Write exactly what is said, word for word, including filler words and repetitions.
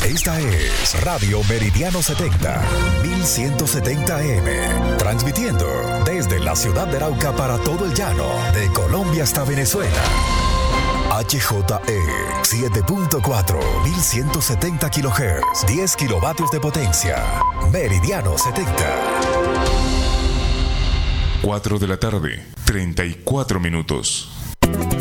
Esta es Radio Meridiano setenta, mil ciento setenta A M, transmitiendo desde la ciudad de Arauca para todo el llano, de Colombia hasta Venezuela. H J E siete punto cuatro, mil ciento setenta kilohertz, diez kilovatios de potencia. Meridiano setenta. cuatro de la tarde, treinta y cuatro minutos.